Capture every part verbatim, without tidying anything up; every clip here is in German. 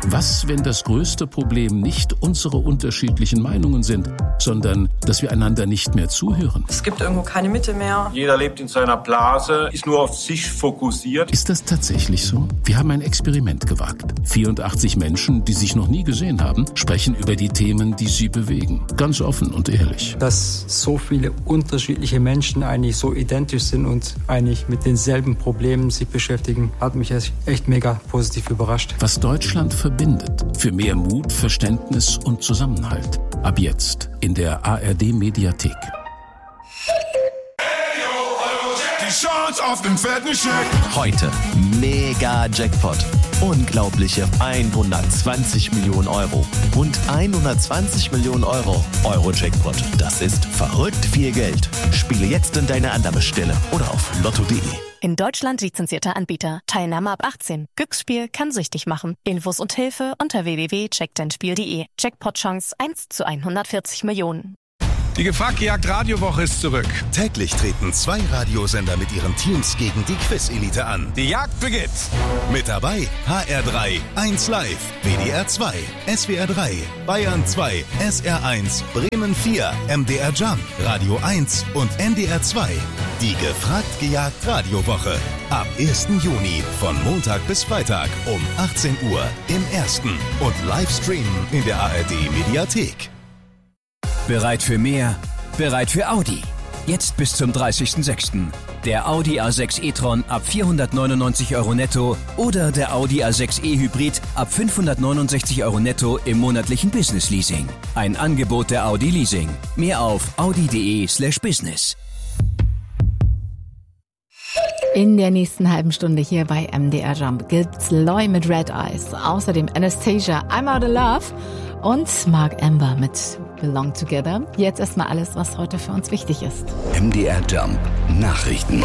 Was, wenn das größte Problem nicht unsere unterschiedlichen Meinungen sind, sondern dass wir einander nicht mehr zuhören? Es gibt irgendwo keine Mitte mehr. Jeder lebt in seiner Blase, ist nur auf sich fokussiert. Ist das tatsächlich so? Wir haben ein Experiment gewagt. vierundachtzig Menschen, die sich noch nie gesehen haben, sprechen über die Themen, die sie bewegen. Ganz offen und ehrlich. Dass so viele unterschiedliche Menschen eigentlich so identisch sind und eigentlich mit denselben Problemen sich beschäftigen, hat mich echt mega positiv überrascht. Was Deutschland verbindet. Für mehr Mut, Verständnis und Zusammenhalt. Ab jetzt in der A R D-Mediathek. Die Chance auf den fetten Scheck. Heute mega Jackpot. Unglaubliche hundertzwanzig Millionen Euro. Rund hundertzwanzig Millionen Euro. Euro-Jackpot. Das ist verrückt viel Geld. Spiele jetzt in deine Annahmestelle oder auf lotto punkt de. In Deutschland lizenzierter Anbieter. Teilnahme ab achtzehn. Glücksspiel kann süchtig machen. Infos und Hilfe unter w w w punkt check dein spiel punkt de. Jackpot-Chance eins zu hundertvierzig Millionen. Die Gefragt-Gejagt Radiowoche ist zurück. Täglich treten zwei Radiosender mit ihren Teams gegen die Quiz-Elite an. Die Jagd beginnt. Mit dabei H R drei, eins Live, W D R zwei, S W R drei, Bayern zwei, S R eins, Bremen vier, M D R Jump, Radio eins und N D R zwei. Die Gefragt-Gejagt Radiowoche. Ab ersten Juni von Montag bis Freitag um achtzehn Uhr im Ersten und Livestream in der A R D-Mediathek. Bereit für mehr? Bereit für Audi. Jetzt bis zum dreißigsten sechsten Der Audi A sechs e-tron ab vierhundertneunundneunzig Euro netto oder der Audi A sechs e-Hybrid ab fünfhundertneunundsechzig Euro netto im monatlichen Business-Leasing. Ein Angebot der Audi Leasing. Mehr auf audi punkt de slash business. In der nächsten halben Stunde hier bei M D R Jump gibt's Loy mit Red Eyes, außerdem Anastasia, I'm Out of Love und Mark Amber mit Belong Together. Jetzt erstmal alles, was heute für uns wichtig ist. M D R Jump Nachrichten.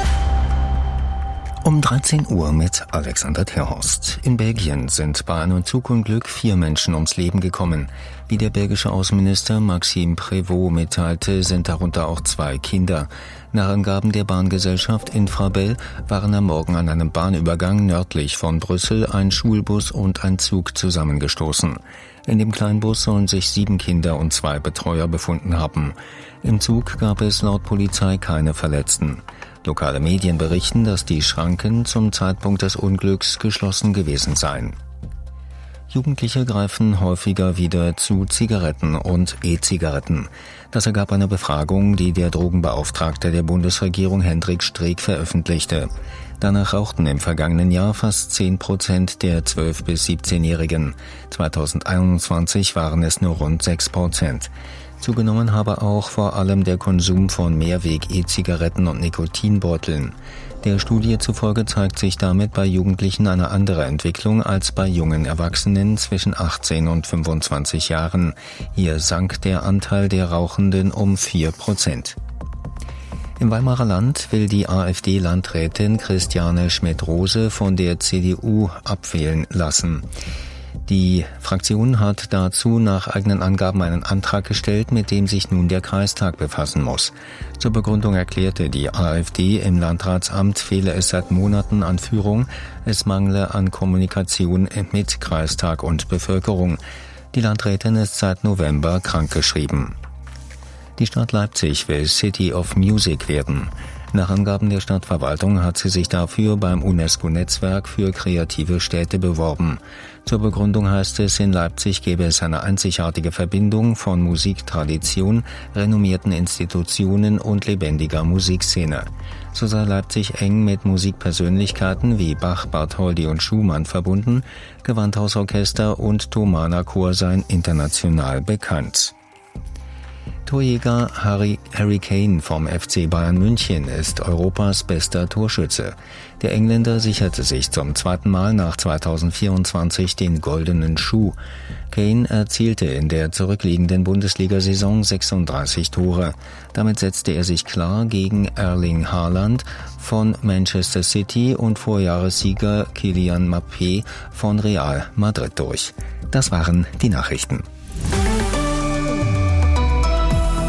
Um dreizehn Uhr mit Alexander Terhorst. In Belgien sind bei einem Zugunglück vier Menschen ums Leben gekommen. Wie der belgische Außenminister Maxime Prévost mitteilte, sind darunter auch zwei Kinder. Nach Angaben der Bahngesellschaft Infrabel waren am Morgen an einem Bahnübergang nördlich von Brüssel ein Schulbus und ein Zug zusammengestoßen. In dem Kleinbus sollen sich sieben Kinder und zwei Betreuer befunden haben. Im Zug gab es laut Polizei keine Verletzten. Lokale Medien berichten, dass die Schranken zum Zeitpunkt des Unglücks geschlossen gewesen seien. Jugendliche greifen häufiger wieder zu Zigaretten und E-Zigaretten. Das ergab eine Befragung, die der Drogenbeauftragte der Bundesregierung Hendrik Streeck veröffentlichte. Danach rauchten im vergangenen Jahr fast zehn Prozent der zwölf- bis siebzehnjährigen. zweitausendeinundzwanzig waren es nur rund sechs Prozent. Zugenommen habe auch vor allem der Konsum von Mehrweg-E-Zigaretten und Nikotinbeuteln. Der Studie zufolge zeigt sich damit bei Jugendlichen eine andere Entwicklung als bei jungen Erwachsenen zwischen achtzehn und fünfundzwanzig Jahren. Hier sank der Anteil der Rauchenden um vier Prozent. Im Weimarer Land will die AfD-Landrätin Christiane Schmidt-Rose von der C D U abwählen lassen. Die Fraktion hat dazu nach eigenen Angaben einen Antrag gestellt, mit dem sich nun der Kreistag befassen muss. Zur Begründung erklärte die AfD im Landratsamt, fehle es seit Monaten an Führung, es mangle an Kommunikation mit Kreistag und Bevölkerung. Die Landrätin ist seit November krankgeschrieben. Die Stadt Leipzig will City of Music werden. Nach Angaben der Stadtverwaltung hat sie sich dafür beim UNESCO-Netzwerk für kreative Städte beworben. Zur Begründung heißt es, in Leipzig gäbe es eine einzigartige Verbindung von Musiktradition, renommierten Institutionen und lebendiger Musikszene. So sei Leipzig eng mit Musikpersönlichkeiten wie Bach, Bartholdy und Schumann verbunden, Gewandhausorchester und Thomaner Chor seien international bekannt. Torjäger Harry, Harry Kane vom F C Bayern München ist Europas bester Torschütze. Der Engländer sicherte sich zum zweiten Mal nach zweitausendvierundzwanzig den goldenen Schuh. Kane erzielte in der zurückliegenden Bundesliga-Saison sechsunddreißig Tore. Damit setzte er sich klar gegen Erling Haaland von Manchester City und Vorjahressieger Kylian Mbappé von Real Madrid durch. Das waren die Nachrichten.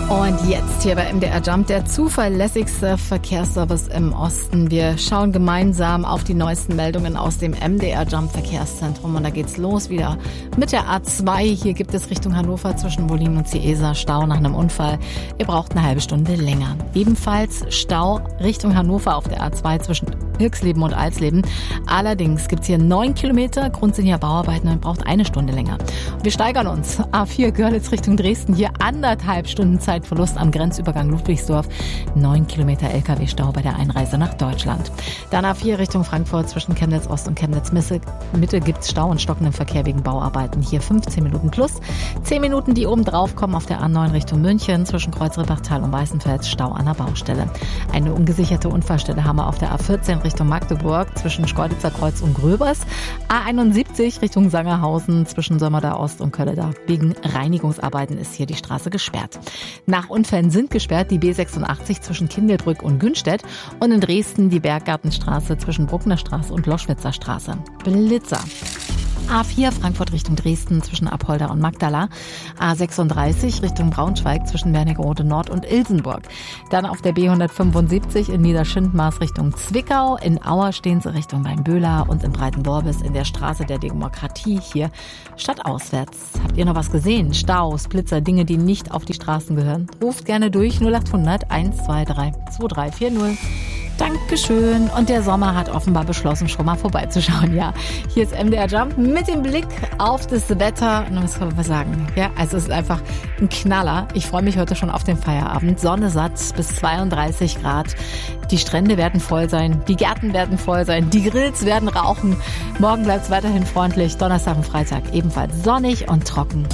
Und jetzt hier bei M D R Jump, der zuverlässigste Verkehrsservice im Osten. Wir schauen gemeinsam auf die neuesten Meldungen aus dem M D R Jump Verkehrszentrum. Und da geht's los wieder mit der A zwei. Hier gibt es Richtung Hannover zwischen Wollin und Ciesa Stau nach einem Unfall. Ihr braucht eine halbe Stunde länger. Ebenfalls Stau Richtung Hannover auf der A zwei zwischen Hirxleben und Alsleben. Allerdings gibt's hier neun Kilometer, Grund sind hier Bauarbeiten und braucht eine Stunde länger. Und wir steigern uns. A vier Görlitz Richtung Dresden, hier anderthalb Stunden Zeitverlust am Grenzübergang Ludwigsdorf. Neun Kilometer L K W-Stau bei der Einreise nach Deutschland. Dann A vier Richtung Frankfurt zwischen Chemnitz Ost und Chemnitz Mitte gibt's Stau und stockenden Verkehr wegen Bauarbeiten. Hier fünfzehn Minuten plus. zehn Minuten, die oben drauf kommen auf der A neun Richtung München zwischen Kreuzrippachtal und Weißenfels. Stau an der Baustelle. Eine ungesicherte Unfallstelle haben wir auf der A vierzehn Richtung Magdeburg zwischen Schkeuditzer Kreuz und Gröbers. A einundsiebzig Richtung Sangerhausen zwischen Sömmerda Ost und Kölleda. Wegen Reinigungsarbeiten ist hier die Straße gesperrt. Nach Unfällen sind gesperrt die B sechsundachtzig zwischen Kindelbrück und Günstedt und in Dresden die Berggartenstraße zwischen Bruckner Straße und Loschwitzer Straße. Blitzer. A vier Frankfurt Richtung Dresden zwischen Apolda und Magdala. A sechsunddreißig Richtung Braunschweig zwischen Wernigerode Nord und Ilsenburg. Dann auf der B hundertfünfundsiebzig in Niederschindmaß Richtung Zwickau. In Auer stehen sie Richtung Weinböhler und in Breitenworbis in der Straße der Demokratie hier stadtauswärts. Habt ihr noch was gesehen? Staus, Blitzer, Dinge, die nicht auf die Straßen gehören? Ruft gerne durch null achthundert eins zwei drei zwei drei vier null. Dankeschön. Und der Sommer hat offenbar beschlossen, schon mal vorbeizuschauen. Ja, hier ist M D R Jump mit dem Blick auf das Wetter. Und was kann man sagen? Ja, also es ist einfach ein Knaller. Ich freue mich heute schon auf den Feierabend. Sonne satt bis zweiunddreißig Grad. Die Strände werden voll sein. Die Gärten werden voll sein. Die Grills werden rauchen. Morgen bleibt es weiterhin freundlich. Donnerstag und Freitag ebenfalls sonnig und trocken.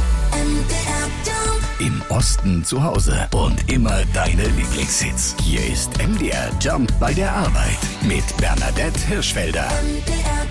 Im Osten zu Hause und immer deine Lieblingshits. Hier ist M D R Jump bei der Arbeit mit Bernadette Hirschfelder. M D R